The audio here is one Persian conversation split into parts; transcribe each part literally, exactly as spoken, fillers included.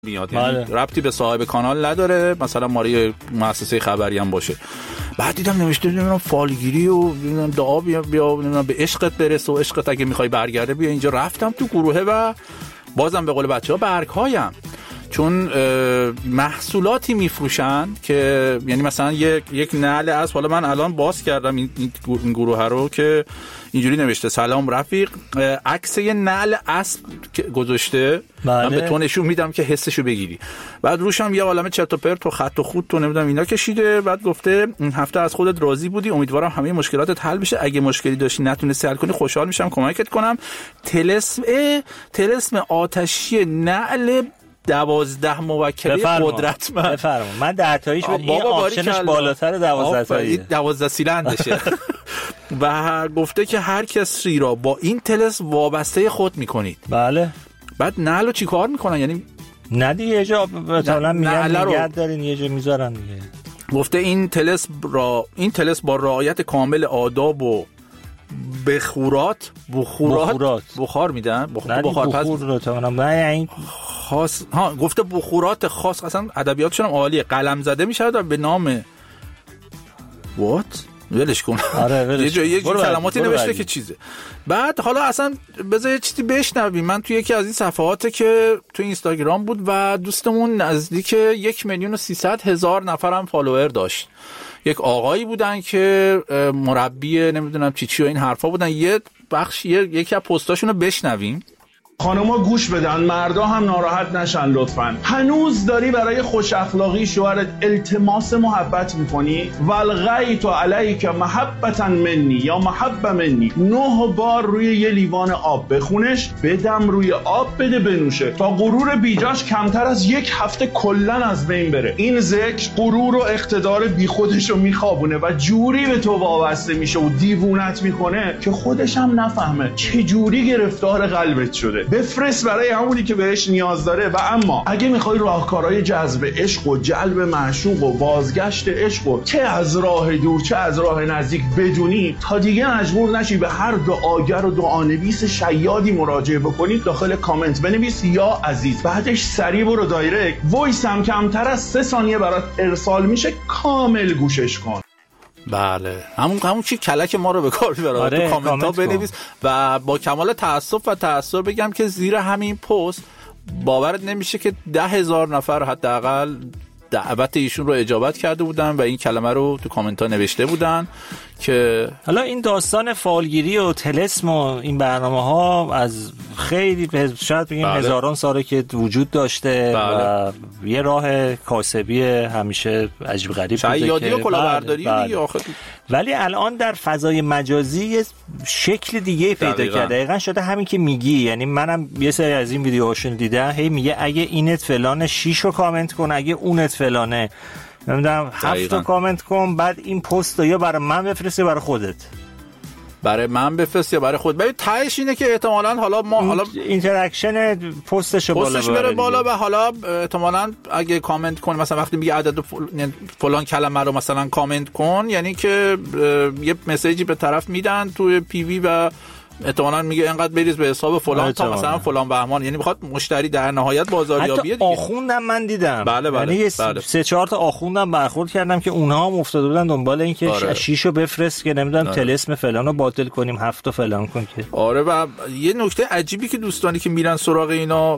میاد، یعنی ربطی به صاحب کانال نداره، مثلا ماری مؤسسه خبری هم باشه. بعد دیدم نوشته نمیدونم فالگیری و نمیدونم دعا بیا بیا نمیدونم به عشقت برس و عشقت اگه میخوای برگرده بیا اینجا. رفتم تو گروهه و بازم به قول بچه‌ها برگ‌هایم، چون محصولاتی میفروشن که یعنی مثلا یک یک نعل اسب، حالا من الان باز کردم این این گروه رو که اینجوری نوشته سلام رفیق، عکس یه نعل اسب گذاشته، من به تو نشون میدم که حسشو بگیری. بعد روش هم یه عالمه چرت و پرت و خط و خط تو نمیدونم اینا کشیده. بعد گفته این هفته از خودت راضی بودی، امیدوارم همه مشکلاتت حل بشه، اگه مشکلی داشتی نتونستی حل کنی خوشحال میشم کمکت کنم. طلسم طلسم آتشی نعل دوازده موکلی قدرتمند. بفرما. من ده تاییش بود، این آپشنش بالاتر دوازده تایی، دوازده سیلندشه. و گفته که هر کسی را با این طلسم وابسته خود میکنید. بله. بعد نعلو چی کار میکنن؟ یعنی نه دیگه یه جا مثلا میگن نگرد دارین یه جا میذارن دیگه. گفته این طلسم را این طلسم با رعایت کامل آداب و بخورات بخورات, بخورات. بخار میدن بخور بخار پس بخورات نه این خاص ها گفته بخورات خاص، اصلا ادبیاتشون هم عالیه، قلم زده میشه و به نام وات ولش کن. آره ولش. یه جا یه کلماتی نوشته بردی. که چیزه. بعد حالا اصلا بذار یه چیزی بشنویم. من توی یکی از این صفحاته که تو اینستاگرام بود و دوستمون نزدیک یک میلیون و سیصد هزار نفرم فالوور داشت. یک آقایی بودن که مربی نمیدونم چی چی و این حرفا بودن. یه بخش یکی از پستاشونو بشنویم. خانوما گوش بدن، مردا هم ناراحت نشن لطفاً. هنوز داری برای خوش اخلاقی شوهرت التماس محبت میکنی؟ والغیت علیک محبتا منی یا محب منی، نه بار روی یه لیوان آب بخونش، بدم روی آب بده بنوشه تا غرور بیجاش کمتر از یک هفته کلن از بین بره. این ذکر غرور و اقتدار بیخودش رو میخوابونه و جوری به تو وابسته میشه و دیوونت میکنه که خودش هم نفهمه چه جوری گرفتار قلبت شده. بفرست برای همونی که بهش نیاز داره. و اما اگه میخوای راهکارهای جذب عشق و جلب معشوق و بازگشت عشق و چه از راه دور چه از راه نزدیک بدونی، تا دیگه مجبور نشی به هر دعاگر و دعانویس شیادی مراجعه بکنی، داخل کامنت بنویس یا عزیز، بعدش سریع برو دایرکت، وایس هم کمتر از سه ثانیه برات ارسال میشه، کامل گوشش کن. بله همون همون چی کلک ما رو به کار میبره. آره، تو کامنت ها بنویس. و با کمال تأسف و تأثر بگم که زیر همین پست باورت نمیشه که ده هزار نفر حداقل دعوت ایشون رو اجابت کرده بودن و این کلمه رو تو کامنت ها نوشته بودن که حالا این داستان فالگیری و طلسم و این برنامه ها از خیلی شاید بگیم بله. هزاران ساله که وجود داشته بله. و یه راه کاسبی همیشه عجیب غریب بوده که شیادی و کلاهبرداری بله. بله. ولی الان در فضای مجازی یه شکل دیگه پیدا دقیقا. کرده. دقیقاً شده همین که میگی. یعنی منم یه سری از این ویدیوهاشون دیدم، هی میگه اگه اینت فلانه شش رو کامنت کن، اگه اونت فلانه نمیدونم هفت رو کامنت کن، بعد این پست رو یا برای من بفرست یا برای خودت. برای من بفرست یا برای خود. ببین تهش اینه که احتمالاً حالا ما حالا اینتراکشن پستش بالا پستش بره بالا و حالا احتمالاً اگه کامنت کن مثلا وقتی میگه عدد فلان کلمه رو مثلا کامنت کن، یعنی که یه مسیجی به طرف میدن توی پی وی و احتمالاً میگه اینقدر بریز به حساب فلان تا مثلا فلان بهمان، یعنی میخواد مشتری در نهایت بازاریابی دیگه. آخوندم من دیدم بله بله یعنی بله. سه چهار تا آخوندم برخورد کردم که اونها هم افتاده بودن دنبال این که آره. شیشو بفرست که نمیدونم طلسم فلانو باطل کنیم، هفتو فلان کن که آره. و یه نکته عجیبی که دوستانی که میرن سراغ اینا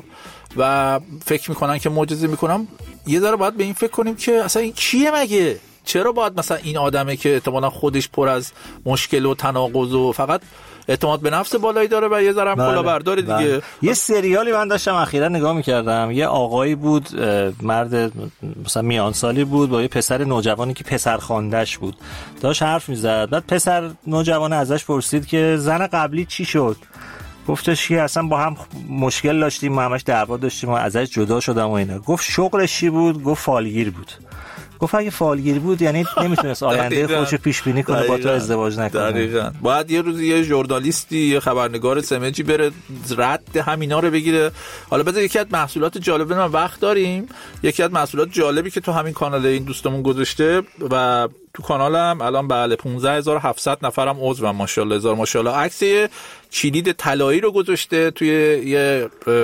و فکر میکنن که معجزه میکنم، یه ذره باید به این فکر کنیم که اصلا این کیه مگه؟ چرا باید مثلا این آدمه که احتمالاً خودش پر از مشکل و تناقض و فقط اعتماد به نفس بالایی داره و یه ذره هم کلاهبردار دیگه بله. یه سریالی من داشتم اخیرا نگاه می‌کردم، یه آقایی بود، مرد مثلا میان سالی بود با یه پسر نوجوانی که پسر خوانده‌اش بود، داشت حرف می‌زد. بعد پسر نوجوان ازش پرسید که زن قبلی چی شد؟ گفتش که اصلا با هم مشکل داشتیم، ما همش دعوا داشتیم و ازش جدا شدم و اینا. گفت شغلش چی بود؟ گفت فالگیر بود. گفت اگه فالگیر بود یعنی نمیتونست آینده خودشو پیش بینی کنه، با تو ازدواج نکنه. دقیقاً. باید یه روزی یه ژورنالیستی یه خبرنگار سمجی بره رد همینا رو بگیره. حالا بذار یکی از محصولات جالب، ما وقت داریم، یکی از محصولات جالبی که تو همین کانال این دوستمون گذاشته و تو کانالم الان بله پانزده هزار و هفتصد نفرم عضو و ماشاءالله هزار ماشاءالله عکس کلید طلایی رو گذاشته توی یه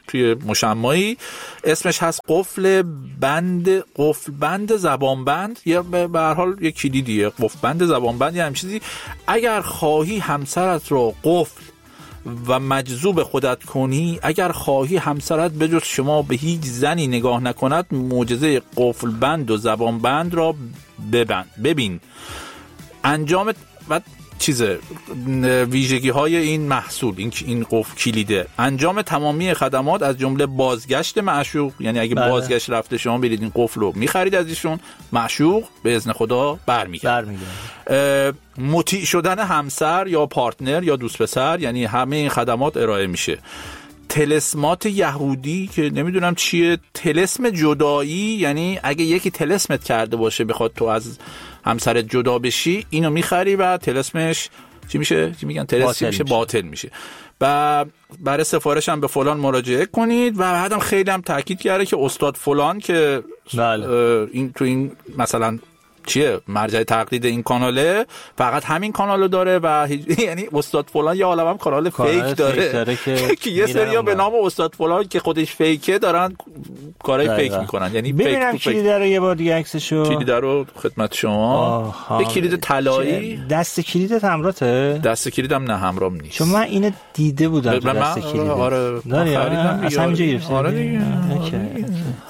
توی مشمعی اسمش هست قفل بند، قفل بند زبان بند، یا به هر حال یک کلیدیه، قفل بند زبان بند یا همین چیزی. اگر خواهی همسرت رو قفل و مجذوب خودت کنی، اگر خواهی همسرت به جز شما به هیچ زنی نگاه نکند، معجزه قفل بند و زبان بند را ببند ببین. انجام و چیزه ویژگی های این محصول، این این قفل کلیده، انجام تمامی خدمات از جمله بازگشت معشوق، یعنی اگه بله. بازگشت رفته شما برید این قفل رو میخرید از ایشون، معشوق به اذن خدا برمیگرده. برمیگرده. مطیع شدن همسر یا پارتنر یا دوست پسر، یعنی همه این خدمات ارائه میشه. طلسمات یهودی که نمیدونم چیه، طلسم جدایی، یعنی اگه یکی طلسمت کرده باشه بخواد تو از همسرت جدا بشی، اینو میخری و طلسمش چی میشه؟ چی میگن؟ طلسم میشه باطل میشه. و برای سفارش هم به فلان مراجعه کنید. و بعدم خیلی هم تاکید کرده که استاد فلان که بله. این تو این مثلا چیه مرجع تقلید این کاناله، فقط همین کانالو داره و یعنی استاد فلان یه عالمه هم کانال فیک داره, داره که, که یه سریا به نام استاد فلان که خودش فیکه دارن کارهای فیک میکنن. یعنی ببینم کلید رو یه بار دیگه عکسشو، کلید رو خدمت شما، یه کلید طلایی. دست کلیدت همراهته؟ دست کلیدم نه همراهم نیست، چون من اینو دیده بودم تو دست کلید. آره داری؟ خریدم اصلا اینجا گرفتم. آره دیگه.